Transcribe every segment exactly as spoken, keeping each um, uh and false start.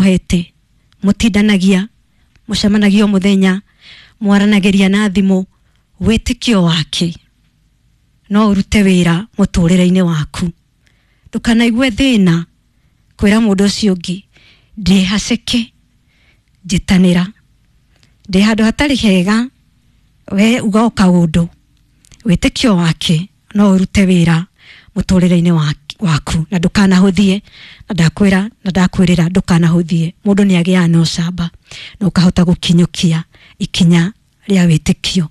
akuhete mutindanagia mucemanagio muthenya mwaranageria na thimu wetikio wake no urute wira muturire-ini waku ndukanaigwe thina kwira mundu ucio ungi ndi haceke jitanira ndi handu hatari hega we ugoka undu wetikio wake no urute wira muturire-ini waku na ndukanahuthie na ndakwira na ndakwirira ndukanahuthie mundu ni agia no camba no kahota gukinyukia ikinya ria witikio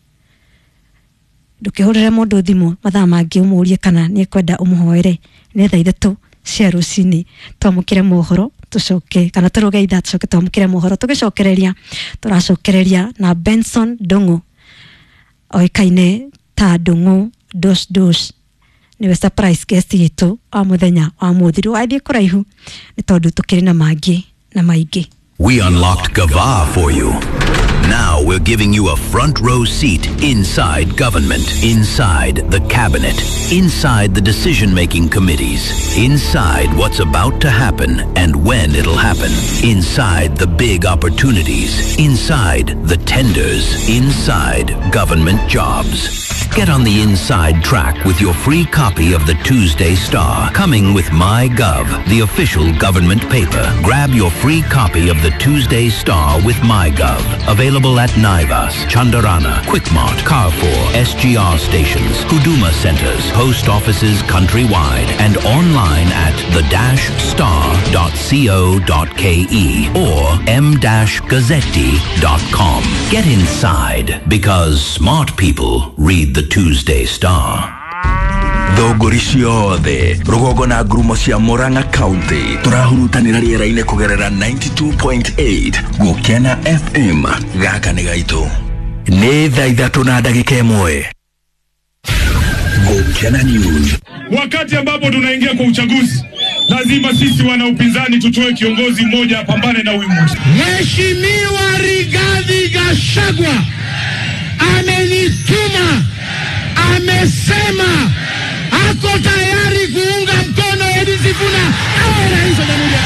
ndukihurira mundu thimu mathaa mangi umurie kana ni kwenda umuhoere ni thaa ithatu cia rucini twamukire mohoro tucoke kana turuge itha tucoke twamukire mohoro tugicokereria turacokereria na Benson Ndungu oikaine ta Ndungu dos dos niwe surprise guest yitu wa muthenya wa muthiru athie kuraihu ni tondu tukiri na mangi na maingi. We unlocked Gava for you. Now we're giving you a front row seat inside government, inside the cabinet, inside the decision-making committees, inside what's about to happen and when it'll happen, inside the big opportunities, inside the tenders, inside government jobs. Get on the inside track with your free copy of the Tuesday Star, coming with MyGov, the official government paper. Grab your free copy of the Tuesday Star with MyGov. Available at Naivas, Chandarana, Quickmart, Carrefour, S G R stations, Huduma centers, post offices countrywide, and online at the dash star dot co dot ke or m dash gazzetti dot com. Get inside, because smart people read the Tuesday Star. Thogori ciothe rugongo na ngurumo cia Murang'a County turahurutanira riera-ini kugerera ninety-two point eight Gukena F M gaka ni gaitu ni thaa ithatu na ndagika imwe Gukena News. Wakati ambapo tunaingia kwa uchaguzi, lazima sisi wana upinzani tutoe kiongozi mmoja apambane na huyu mtu. Mheshimiwa Rigathi Gachagua amenituma, amesema ako tayari kuunga mkono Edwin Sifuna awe rais wa Jamhuri ya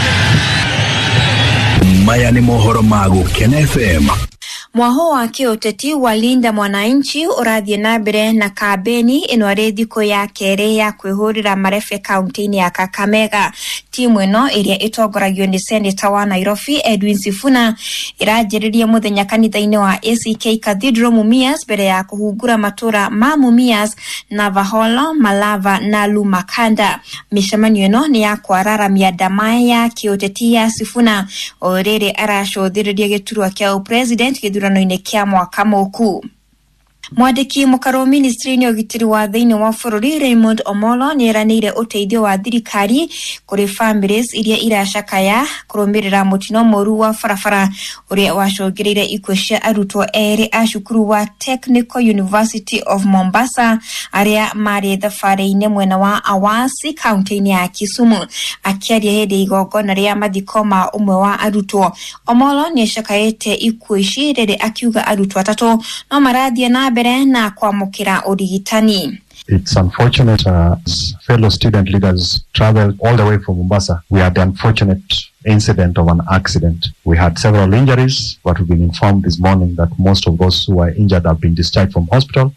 Kenya. Maya ni mohoro ma Gukena F M. Mwaho wa kioteti walinda mwananchi urathie na mbere na kampeni ino ari thiko ya kere ya kwihurira marefe kaunti-ini ya Kakamega. Timu ino iria itongoragio ni Senator wa Nairobi Edwin Sifuna irajiririe muthenya kanitha-ini wa A C K Cathedral Mumias mbere ya kuhungura matura ma Mumias na Vaholo, Malava na Lumakanda. Mishemanio ino ni ya kwararamia ndama ya kioteti ya Sifuna orere aracũthĩrĩria gĩturwa kĩa president gĩthurano-inĩ kĩa mwaka mũku. Mwandiki mukaro ministry-ini ũgitĩri wa thĩinĩ wa bũrũri Raymond Omolo nĩeranĩire ũteithio wa thirikari kũrĩ families iria iracakaya kũrũmĩrĩra mũtino mũru wa barabara ũrĩa wacũngĩrĩire ikuũ cia arutwo erĩ a cukuru wa Technical University of Mombasa arĩa marĩ thabarĩ-inĩ mwena wa Awasi kaunti-inĩ ya Kisumu. Akĩaria hĩndĩ igongona rĩa mathiko ma ũmwe wa arutwo, Omolo nĩacakaĩte ikuũ ici rĩrĩ akiuga arutwo atatũ no marathie na na kwamũkĩra ũrigitani. It's unfortunate uh, as fellow student leaders traveled all the way from Mombasa. We had the unfortunate incident of an accident. We had several injuries, but we've been informed this morning that most of those who are injured have been discharged from hospital.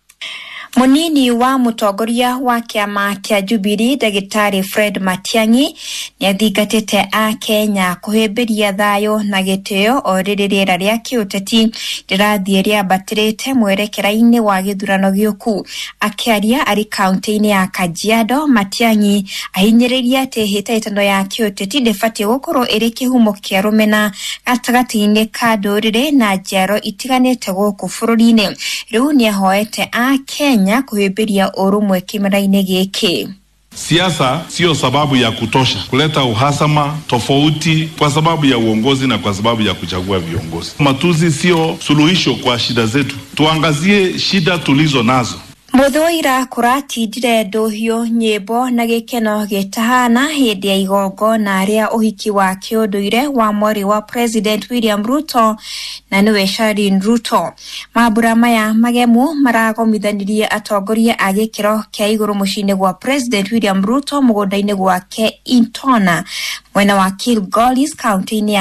Munini wa mutongoria wa kiama kia Jubilee Dagitari Fred Matiang'i niathingatite a Kenya kuhimbiria thayo na gitio o rĩrĩra rĩa kiũteti rĩrathie rĩambatĩrĩte mwerekera-inĩ wa gĩthurano gĩũku. Akiaria ari kaunti-inĩ ya Kajiado, Matiang'i ahinyĩrĩirie atĩ hĩtahĩtano ya kiũteti ndĩbatiĩ gũkorwo ĩrĩ kĩhumo kĩa rũmena gatagatĩ-inĩ ka ndũrĩrĩ na njiaro itiganĩte gũkũ bũrũri-inĩ. Rĩu nĩahoete a Kenya kuhimbiria ũrũmwe kĩmera-inĩ gĩkĩ. Siasa sio sababu ya kutosha kuleta uhasama tofauti kwa sababu ya uongozi na kwa sababu ya kuchagua viongozi. Matuzi sio suluhisho kwa shida zetu. Tuangazie shida tulizo nazo. Muthoira kuratindire ndohio nyimbo na gikeno gitahana hindi ya igongona ria uhiki wa kiunduire wa mwari wa President William Ruto na niwe Sharon Ruto. Mabura maya magemu maragomithanirie atongoria a gikiro kia iguru mucini gwa President William Ruto mugunda-ini gwake Intona mwena wa Kilgoris kaunti-ini